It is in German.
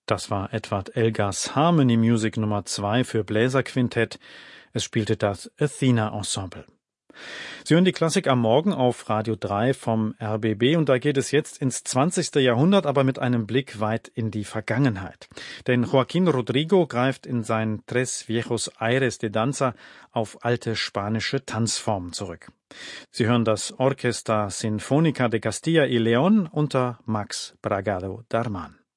Das war Edward Elgars Harmony Music Nummer 2 für Bläserquintett. Es spielte das Athena Ensemble. Sie hören die Klassik am Morgen auf Radio 3 vom RBB und da geht es jetzt ins 20. Jahrhundert, aber mit einem Blick weit in die Vergangenheit. Denn Joaquín Rodrigo greift in sein Tres Viejos Aires de Danza auf alte spanische Tanzformen zurück. Sie hören das Orquesta Sinfónica de Castilla y León unter Max Bragado Darmán.